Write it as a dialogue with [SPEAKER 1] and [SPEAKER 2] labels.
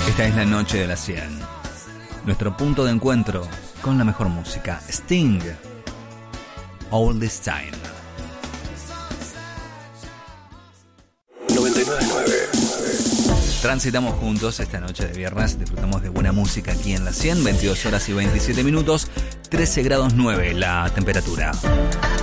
[SPEAKER 1] Esta es la noche de la 100. Nuestro punto de encuentro con la mejor música. Sting. All This Time.
[SPEAKER 2] 99.9.
[SPEAKER 1] Transitamos juntos esta noche de viernes. Disfrutamos de buena música aquí en la 100. 22 horas y 27 minutos. 13 grados 9 la temperatura.